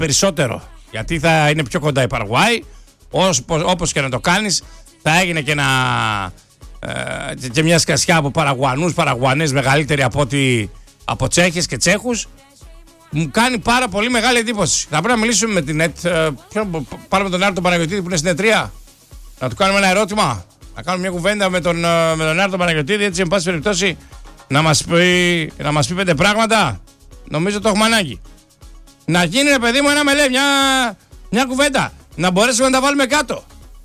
περισσότερο. Γιατί θα είναι πιο κοντά η Παραγουάη. Όπως και να το κάνεις, θα έγινε και μια σκασιά από Παραγουανές μεγαλύτερη από Τσέχες και Τσέχους. Μου κάνει πάρα πολύ μεγάλη εντύπωση. Θα πρέπει να μιλήσουμε με την ΕΤ. Πάρουμε τον Άρη τον Παναγιωτήδη που είναι στην ΕΤΡΙΑ. Να του κάνουμε ένα ερώτημα. Να κάνουμε μια κουβέντα με τον Άρη τον Παναγιωτήδη. Έτσι, εν πάση περιπτώσει, να μας πει 5 πράγματα. Νομίζω το έχουμε ανάγκη. Να γίνει, ρε παιδί μου, ένα μελέ, μια κουβέντα. Να μπορέσουμε να τα βάλουμε κάτω.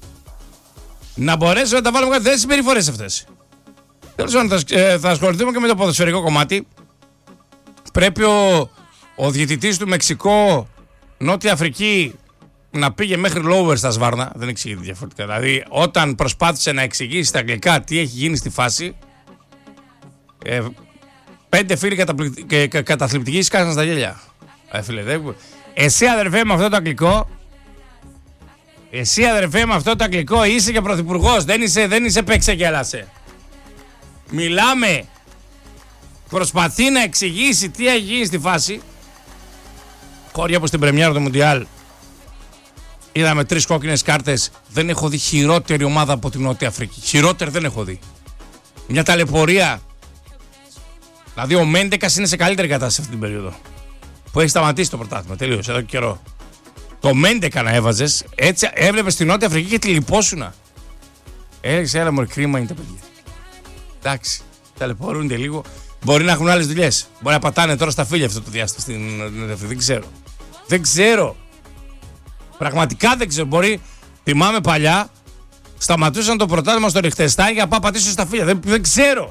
Δεν είναι συμπεριφορές αυτές. Τέλος πάντων, θα ασχοληθούμε και με το ποδοσφαιρικό κομμάτι. Πρέπει ο διαιτητής του Μεξικό, Νότια Αφρική, να πήγε μέχρι lower στα σβάρνα. Δεν εξηγείται διαφορετικά. Δηλαδή, όταν προσπάθησε να εξηγήσει στα αγγλικά τι έχει γίνει στη φάση, 5 φίλοι καταθλιπτικοί σκάσαν στα γέλια. Εσύ αδερφέ με αυτό το αγγλικό, είσαι και πρωθυπουργός. Δεν είσαι παίξε και έλασε. Μιλάμε. Προσπαθεί να εξηγήσει τι έχει γίνει στη φάση. Χώρια όπως στην πρεμιέρα του Μουντιάλ είδαμε 3 κόκκινες κάρτες. Δεν έχω δει χειρότερη ομάδα από την Νότια Αφρική. Χειρότερη δεν έχω δει. Μια ταλαιπωρία. Δηλαδή ο Μέντεκας είναι σε καλύτερη κατάσταση αυτή την περίοδο. Που έχει σταματήσει το πρωτάθλημα. Τελείωσε εδώ και καιρό. Το Μέντεκα να έβαζες, έτσι έβλεπες στην Νότια Αφρική και τη λιπόσουνα. Έλεγες, έλα μωρέ, κρίμα είναι τα παιδιά. Εντάξει, ταλαιπωρούνται λίγο. Μπορεί να έχουν άλλες δουλειές. Μπορεί να πατάνε τώρα στα φίλια αυτό το διάστημα στην Νότια Αφρική. Δεν ξέρω. Πραγματικά δεν ξέρω. Θυμάμαι παλιά, σταματούσαν το πρωτάθλημα στο Λιχτενστάιν για να πάω πατήσω στα φίλια. Δεν ξέρω.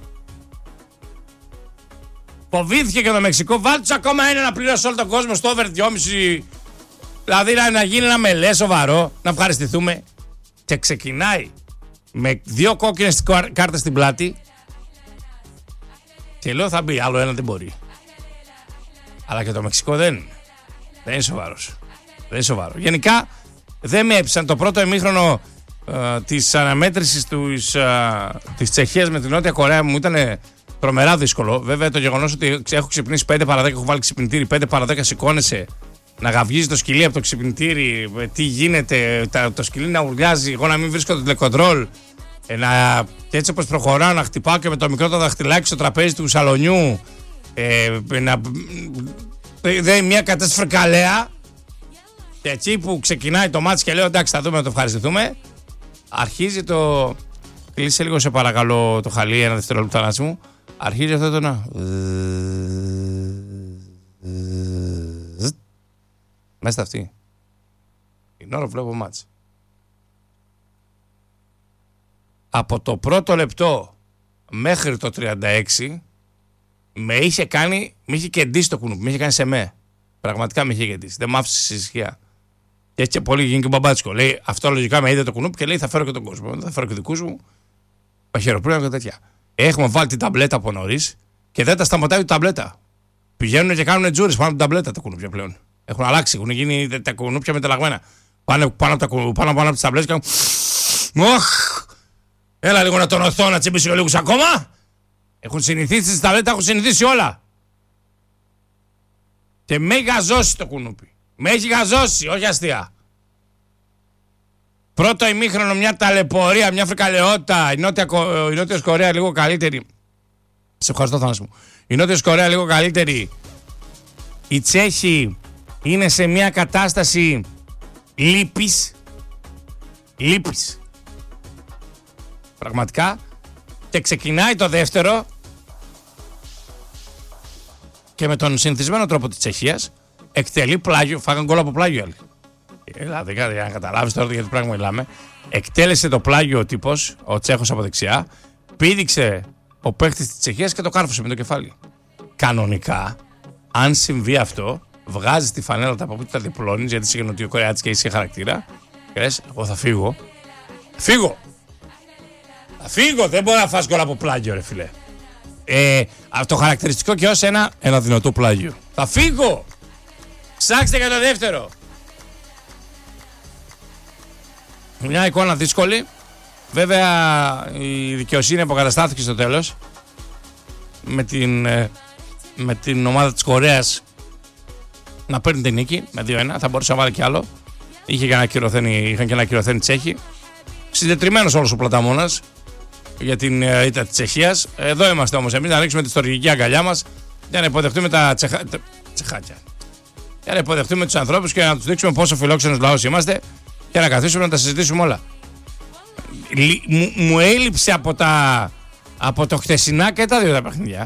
Φοβήθηκε και το Μεξικό. Βάλτε ακόμα ένα να πληρώσει όλο τον κόσμο στο over 2,5. Δηλαδή να γίνει ένα μελέ σοβαρό, να ευχαριστηθούμε. Και ξεκινάει με 2 κόκκινες κάρτες στην πλάτη. Και λέω θα μπει, άλλο ένα δεν μπορεί. Αλλά και το Μεξικό δεν είναι σοβαρός. Δεν είναι σοβαρό. Γενικά δεν με έπεισαν το πρώτο ημίχρονο της αναμέτρησης της Τσεχίας με την Νότια Κορέα. Μου ήταν τρομερά δύσκολο. Βέβαια το γεγονός ότι έχω ξυπνήσει 5 παρα 10, έχω βάλει ξυπνητήρι, 5 παρα 10 σηκώνεσαι. Να γαυγίζει το σκυλί από το ξυπνητήρι, τι γίνεται, το σκυλί να ουρλιάζει, εγώ να μην βρίσκω το τηλεκοντρόλ. Και έτσι όπως προχωράω να χτυπάω και με το μικρό το δαχτυλάκι στο τραπέζι του σαλονιού. Μια κατάσταση φρικαλέα. Και έτσι που ξεκινάει το μάτς και λέω εντάξει θα δούμε να το ευχαριστηθούμε. Αρχίζει το... Κλείσε λίγο σε παρακαλώ το χαλί, ένα δευτερόλεπτο ανάση μου. Αρχίζει αυτό το να... Μέσα στα αυτή. Την ώρα βλέπω μάτς. Από το πρώτο λεπτό μέχρι το 36 με είχε κεντήσει το κουνούπι. Με είχε κάνει σε με. Πραγματικά με είχε κεντήσει. Δεν μ' άφησε ησυχία. Και έτσι και πολύ γίνει και ο Μπαμπάτσικο. Λέει αυτό λογικά με είδε το κουνούπι και λέει θα φέρω και τον κόσμο. Θα φέρω και δικούς μου. Παχαιροπλήνα και τέτοια. Έχουμε βάλει την ταμπλέτα από νωρίς και δεν τα σταματάει η ταμπλέτα. Πηγαίνουν και κάνουν τζούρες πάνω από την ταμπλέτα τα κουνούπια πλέον. Έχουν αλλάξει, έχουν γίνει τα κουνούπια μεταλλαγμένα. Πάνε πάνω από τις ταμπλέτες και κάνουν. Έλα λίγο να τονωθώ, να τσιμπήσω λίγο ακόμα. Έχουν συνηθίσει τις ταμπλέτες, έχουν συνηθίσει όλα. Και με έχει γαζώσει το κουνούπι. Με έχει γαζώσει, όχι αστεία. Πρώτο ημίχρονο μια ταλαιπωρία, μια φρικαλαιότητα. Η Νότια Κορέα λίγο καλύτερη. Σε ευχαριστώ Θάναση μου. Η Νότια Κορέα λίγο καλύτερη. Οι Τσέχοι είναι σε μια κατάσταση λύπης. Πραγματικά. Και ξεκινάει το δεύτερο και με τον συνηθισμένο τρόπο της Τσεχίας εκτελεί πλάγιο, φάγαν γκολ από πλάγιο άλλοι. Δηλαδή για να καταλάβεις τώρα για τι πράγμα μιλάμε, εκτέλεσε το πλάγιο ο τύπος, ο Τσέχος από δεξιά, πήδηξε ο παίκτης της Τσεχίας και το κάρφωσε με το κεφάλι. Κανονικά, αν συμβεί αυτό, βγάζεις τη φανέλα τα παπούτσια, τα διπλώνεις γιατί είσαι νοτιοκορεάτης και είσαι χαρακτήρα και λες, εγώ θα φύγω. Θα φύγω, δεν μπορώ να φας γκολ από πλάγιο ρε φίλε. Το χαρακτηριστικό και ως ένα δυνατό πλάγιο. Θα φύγω. Ψάξτε για το δεύτερο. Μια εικόνα δύσκολη. Βέβαια η δικαιοσύνη αποκαταστάθηκε στο τέλος με την ομάδα της Κορέας να παίρνει την νίκη με 2-1. Θα μπορούσε να βάλει κι άλλο. Είχαν και ένα ακυρωθένει Τσέχοι. Συντετριμμένος όλος ο Πλαταμόνας για την ήττα της Τσεχίας. Εδώ είμαστε όμως εμείς να ρίξουμε τη στοργική αγκαλιά μας για να υποδεχτούμε τα τσεχάκια. Για να υποδεχτούμε τους ανθρώπους και να τους δείξουμε πόσο φιλόξενος λαός είμαστε και να καθίσουμε να τα συζητήσουμε όλα. Μου έλειψε από το χτεσινά και τα δύο τα παιχνίδια.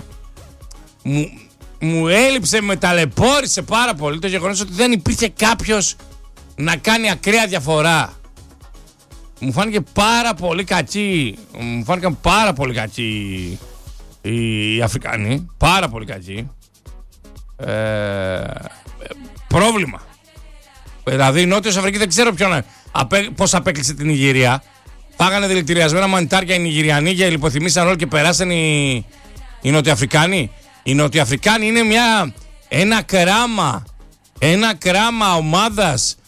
Μου έλειψε, με ταλαιπώρησε πάρα πολύ το γεγονός ότι δεν υπήρχε κάποιος να κάνει ακραία διαφορά. Μου φάνηκε πάρα πολύ κακοί. Μου φάνηκαν πάρα πολύ κακοί οι Αφρικανοί. Πάρα πολύ κακοί. Πρόβλημα. Δηλαδή η Νότιος Αφρική δεν ξέρω πώς απέκλεισε την Νιγηρία. Φάγανε δηλητηριασμένα μανιτάρια οι Νιγηριανοί και λιποθυμήσαν όλοι και περάσαν οι Νοτιοαφρικάνοι. Οι Νοτιοαφρικάνοι είναι ένα κράμα ομάδας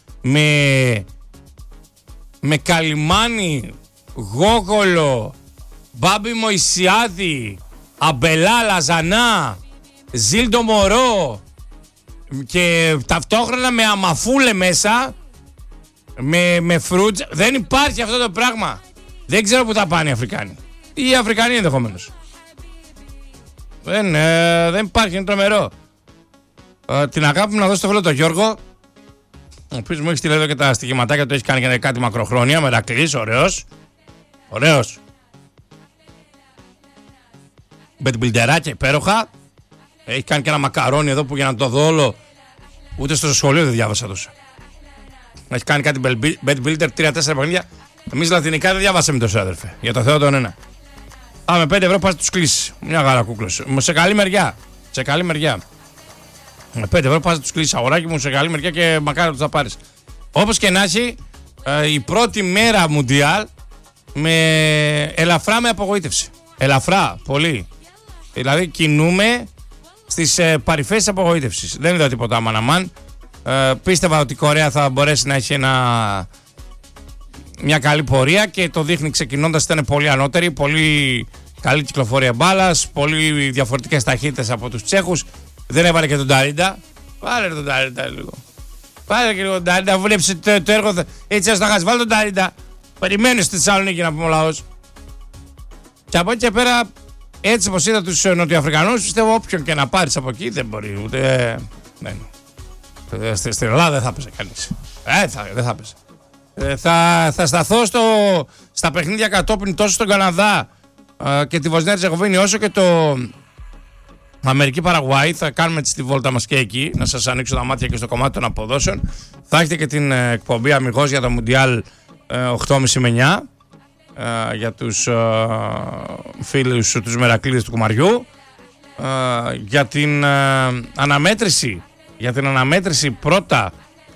με Καλιμάνι, Γόγολο, Μπάμπη Μωυσιάδη, Αμπελά, Λαζανά, Ζίλντο Μωρό και ταυτόχρονα με Αμαφούλε μέσα, με Φρούτζ. Δεν υπάρχει αυτό το πράγμα. Δεν ξέρω που θα πάνε οι Αφρικάνοι. Ή οι Αφρικανοί ενδεχομένως. Δεν υπάρχει, είναι τρομερό. Την αγάπη μου να δώσω στο φίλο τον Γιώργο, ο οποίος μου έχει στείλει εδώ και τα στοιχηματάκια του, έχει κάνει και κάτι μακροχρόνια. Μερακλής, ωραίος. Μπετμπιλντεράκια υπέροχα. Έχει κάνει και ένα μακαρόνι εδώ που για να το δω όλο, ούτε στο σχολείο δεν διάβασα τόσο. Έχει κάνει κάτι Bet Builder 3-4 παιχνίδια. Εμείς λατινικά δεν διαβάσαμε τόσο, αδερφέ. Για το Θεό τον ένα. Με 5 ευρώ πας τους κλείσεις. Μια γάρα κούκλος. Σε καλή μεριά. Με 5 ευρώ πας τους κλείσεις, αγοράκι μου, σε καλή μεριά και μακάρι τους θα πάρεις. Όπως και να έχει, η πρώτη μέρα Μουντιάλ ελαφρά με απογοήτευση. Ελαφρά, πολύ. Δηλαδή κινούμε στις παρυφές της απογοήτευσης. Δεν είδα τίποτα αμαναμάν. Πίστευα ότι η Κορέα θα μπορέσει να έχει μια καλή πορεία και το δείχνει ξεκινώντας, ήταν πολύ ανώτερη, πολύ καλή κυκλοφορία μπάλας, πολύ διαφορετικές ταχύτητες από τους Τσέχους. Δεν έβαλε και τον Ταρίντα. Βάλε τον Ταρίντα λίγο. Βάλε και λίγο τον Ταρίντα, βλέπεις το έργο έτσι ώστε να χάσει. Βάλε τον Ταρίντα. Περιμένει στη Θεσσαλονίκη να πούμε ο λαός. Και από εκεί και πέρα, έτσι όπως είδα τους Νοτιοαφρικανούς, πιστεύω όποιον και να πάρεις από εκεί δεν μπορεί ούτε. Στην Ελλάδα δεν θα έπαιζε κανείς. Δεν θα έπαιζε. Θα σταθώ στα παιχνίδια κατόπιν τόσο στον Καναδά και τη Βοσνία Ερζεγοβίνη όσο και το Αμερική Παραγουάη. Θα κάνουμε τη βόλτα μας και εκεί, να σας ανοίξω τα μάτια και στο κομμάτι των αποδόσεων. Θα έχετε και την εκπομπή αμιγώς για το Μουντιάλ 8.30 με 9 για τους φίλους, τους μερακλείδες του Κουμαριού, για την αναμέτρηση πρώτα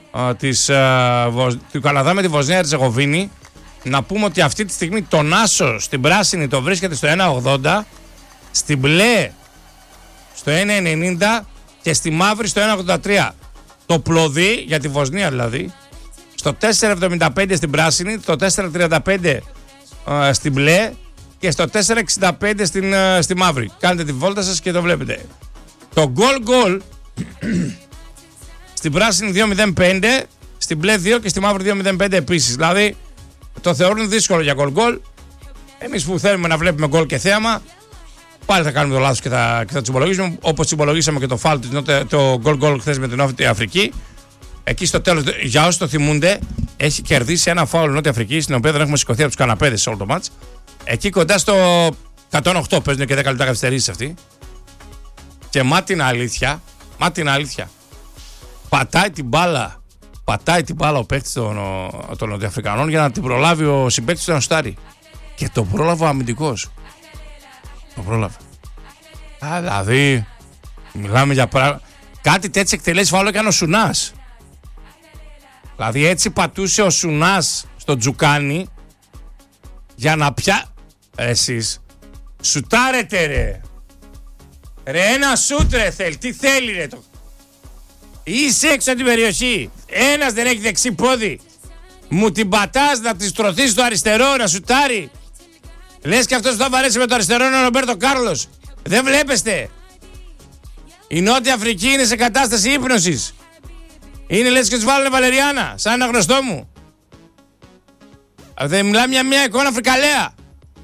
του Καναδά με τη Βοσνία Ερζεγοβίνη. Να πούμε ότι αυτή τη στιγμή τον άσο στην πράσινη το βρίσκεται στο 1.80, στην μπλε στο 1.90 και στη μαύρη στο 1.83. Το πλωδί για τη Βοσνία δηλαδή στο 4.75 στην πράσινη, το 4.35 στην μπλε και στο 4.65 στη μαύρη. Κάντε τη βόλτα σας και το βλέπετε. Το goal στην πράσινη 2.05, στην μπλε 2 και στη μαύρη 2.05 επίσης. Δηλαδή το θεωρούν δύσκολο για goal. Εμείς που θέλουμε να βλέπουμε goal και θέαμα, πάλι θα κάνουμε το λάθος και θα τους υπολογίσουμε. Όπως υπολογίσαμε και το φάουλ, το goal χθες με την Νότια Αφρική. Εκεί στο τέλος, για όσοι το θυμούνται, έχει κερδίσει ένα φάουλ Νότια Αφρική, στην οποία δεν έχουμε σηκωθεί από τους καναπέδες σε όλο το μάτς. Εκεί κοντά στο 108 παίζουν και 10 λεπτά καθυστερήσεις αυτοί. Και μα την αλήθεια. Πατάει την μπάλα ο παίκτης των Νοτιοαφρικανών για να την προλάβει ο συμπαίκτης του να σουτάρει. Και το πρόλαβε ο αμυντικός. Το πρόλαβε. Δηλαδή, μιλάμε για πράγματα. Κάτι τέτοιο εκτελέσει φάουλ έκανε ο Σουνάς. Δηλαδή έτσι πατούσε ο Σουνάς στο Τζουκάνι για να εσείς σουτάρετε ρε. Ρε ένα σούτ ρε θέλει. Τι θέλει ρε το. Είσαι έξω από την περιοχή. Ένας δεν έχει δεξί πόδι. Μου την πατάς να τη στρωθείς στο αριστερό να σουτάρει. Λες και αυτός που θα βαρέσει με το αριστερό είναι ο Ρομπέρτο Κάρλος. Δεν βλέπεστε. Η Νότια Αφρική είναι σε κατάσταση ύπνωσης. Είναι λες και τους βάλανε βαλεριάνα, σαν ένα γνωστό μου. Δεν μιλάμε μια εικόνα φρικαλέα.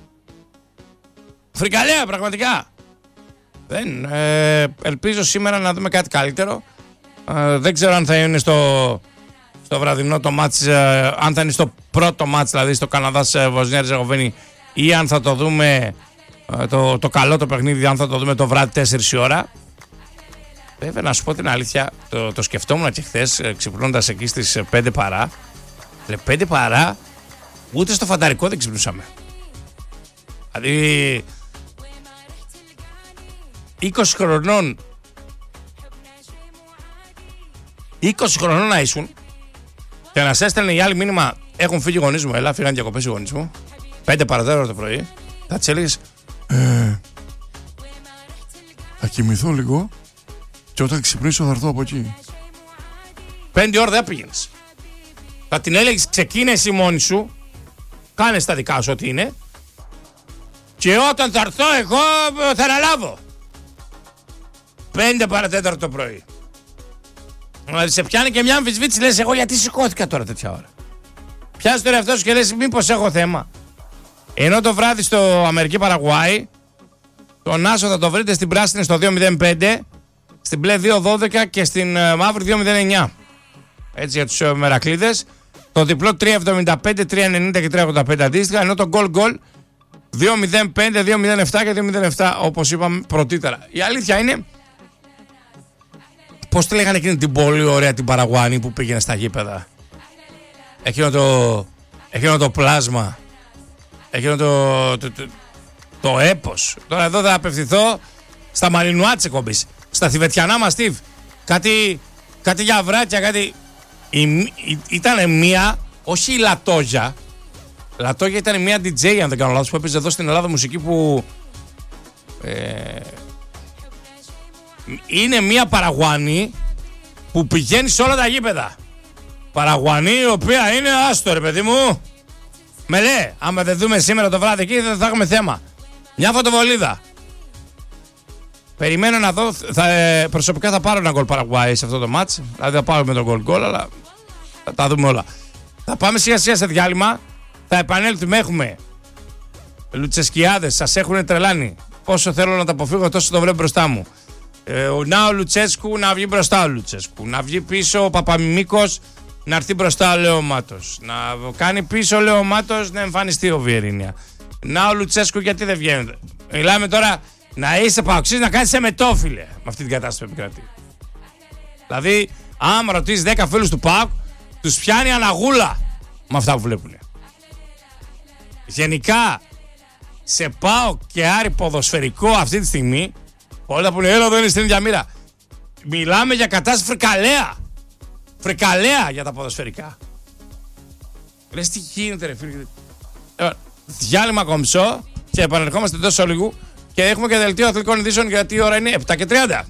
Φρικαλέα πραγματικά. Δεν, ελπίζω σήμερα να δούμε κάτι καλύτερο. Δεν ξέρω αν θα είναι στο βραδινό το μάτς, αν θα είναι στο πρώτο μάτς, δηλαδή στο Καναδάς Βοσνία Ερζεγοβίνη, ή αν θα το δούμε το καλό το παιχνίδι, αν θα το δούμε το βράδυ 4 η ώρα. Βέβαια, να σου πω την αλήθεια, το σκεφτόμουν και χθες ξυπνώντας εκεί στις 5 παρά. 5 παρά, ούτε στο φανταρικό δεν ξυπνούσαμε. Δηλαδή 20 χρονών 20 χρονών να ήσουν και να σε έστελνε οι άλλοι μήνυμα, έχουν φύγει οι γονείς μου, έλα, φύγαν διακοπές οι γονείς μου, 5 παρατέρα το πρωί, θα τις έλεγες θα κοιμηθώ λίγο και όταν ξυπνήσω θα έρθω από εκεί. 5 ώρα δεν πήγαινες. Θα την έλεγες, ξεκίνε εσύ μόνη σου, κάνε στα δικά σου ό,τι είναι, και όταν θα έρθω εγώ θα αναλάβω. 5 παρατέταρτο το πρωί. Δηλαδή σε πιάνει και μια αμφισβήτηση, λες εγώ γιατί σηκώθηκα τώρα τέτοια ώρα. Πιάσεις τον εαυτό σου και λες μήπως έχω θέμα. Ενώ το βράδυ στο Αμερική Παραγουάη, τον Άσο θα το βρείτε στην πράσινη στο 2.05, στην μπλε 2.12 και στην μαύρη 2.09. Έτσι για τους μερακλείδες. Το διπλό 3.75, 3.90 και 3.85 αντίστοιχα, ενώ το goal 2.05, 2.07 και 2.07 όπως είπαμε πρωτήτερα. Η αλήθεια είναι, πώς τη λέγανε εκείνη την πολύ ωραία την Παραγουάνη που πήγαινε στα γήπεδα. Εκείνο το πλάσμα. Εκείνο το έπος. Τώρα εδώ θα απευθυνθώ στα Μαρινουά της εκπομπής. Στα θηβετιανά μας Στίβ. Κάτι για βράτια, κάτι... Ήτανε μία, όχι η Λατόγια. Λατόγια ήταν μία DJ, αν δεν κάνω λάθος, που έπαιζε εδώ στην Ελλάδα μουσική που... είναι μία Παραγουάνη που πηγαίνει σε όλα τα γήπεδα. Παραγουάνη η οποία είναι άστο ρε παιδί μου. Με λέει, άμα δεν δούμε σήμερα το βράδυ εκεί δεν θα έχουμε θέμα. Μια φωτοβολίδα. Περιμένω να δω, προσωπικά θα πάρω ένα γκολ Παραγουάη σε αυτό το μάτς. Δηλαδή θα πάρω με τον γκολ, αλλά θα τα δούμε όλα. Θα πάμε σιγά σιγά σε διάλειμμα. Θα επανέλθουμε, έχουμε Λουτσεσκιάδες, σας έχουν τρελάνει. Όσο θέλω να τα αποφύγω τόσο το βλέπω μπροστά μου. Να ο Λουτσέσκου, να βγει μπροστά ο Λουτσέσκου. Να βγει πίσω ο Παπαμιμίκος, να έρθει μπροστά ο Λεωμάτος. Να κάνει πίσω ο Λεωμάτος, να εμφανιστεί ο Βιερίνια. Να ο Λουτσέσκου, γιατί δεν βγαίνει. Μιλάμε τώρα να είσαι παοξής, να κάνεις εμετόφιλε με αυτή την κατάσταση που επικρατεί. Δηλαδή, άμα ρωτήσεις 10 φίλους του ΠΑΟΚ, τους πιάνει αναγούλα με αυτά που βλέπουν. Γενικά, σε ΠΑΟΚ και Άρη ποδοσφαιρικό αυτή τη στιγμή, όλα που είναι έλα δεν είναι στην ίδια μοίρα. Μιλάμε για κατάσταση φρικαλέα. Φρικαλέα για τα ποδοσφαιρικά. Λες τι γίνεται ρε φίλε. Διάλειμμα κομψό και επανερχόμαστε τόσο λίγο και έχουμε και δελτίο αθλητικών ειδήσεων γιατί η ώρα είναι 7:30.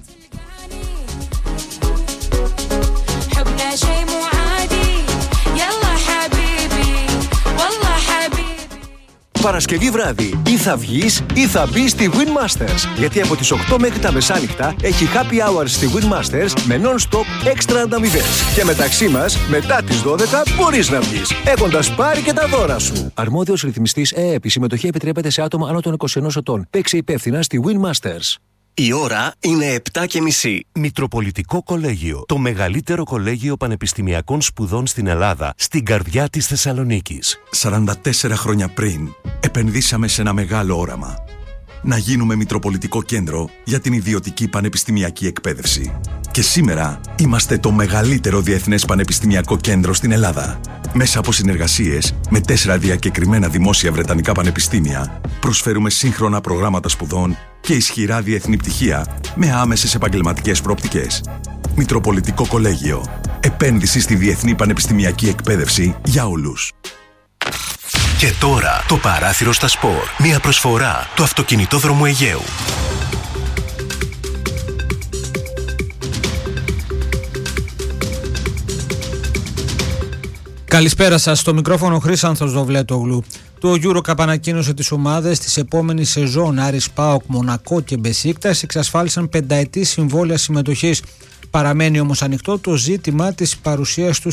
Παρασκευή βράδυ ή θα βγεις ή θα μπεις στη Win Masters. Γιατί από τις 8 μέχρι τα μεσάνυχτα έχει happy hours στη Win Masters με non-stop έξτρα ανταμοιβές. Και μεταξύ μας, μετά τις 12 μπορείς να βγεις, έχοντας πάρει και τα δώρα σου. Αρμόδιος ρυθμιστής ΕΕΠ. Η συμμετοχή επιτρέπεται σε άτομα άνω των 21 ετών. Παίξε υπεύθυνα στη Win Masters. Η ώρα είναι 7:30. Μητροπολιτικό Κολέγιο. Το μεγαλύτερο κολέγιο πανεπιστημιακών σπουδών στην Ελλάδα, στην καρδιά της Θεσσαλονίκης. 44 χρόνια πριν, επενδύσαμε σε ένα μεγάλο όραμα. Να γίνουμε Μητροπολιτικό Κέντρο για την ιδιωτική πανεπιστημιακή εκπαίδευση. Και σήμερα είμαστε το μεγαλύτερο διεθνές πανεπιστημιακό κέντρο στην Ελλάδα. Μέσα από συνεργασίες με 4 διακεκριμένα δημόσια βρετανικά πανεπιστήμια, προσφέρουμε σύγχρονα προγράμματα σπουδών και ισχυρά διεθνή πτυχία με άμεσες επαγγελματικές προοπτικές. Μητροπολιτικό Κολέγιο. Επένδυση στη διεθνή πανεπιστημιακή εκπαίδευση για όλους. Και τώρα το παράθυρο στα σπορ. Μια προσφορά του αυτοκινητόδρομου Αιγαίου. Καλησπέρα σας. Στο μικρόφωνο Χρύσανθος Δοβλέτογλου. Το EuroCup ανακοίνωσε τις ομάδες της επόμενης σεζόν. Άρης, ΠΑΟΚ, Μονακό και Μπεσίκτας εξασφάλισαν 5ετή συμβόλαια συμμετοχής. Παραμένει όμως ανοιχτό το ζήτημα της παρουσίας τους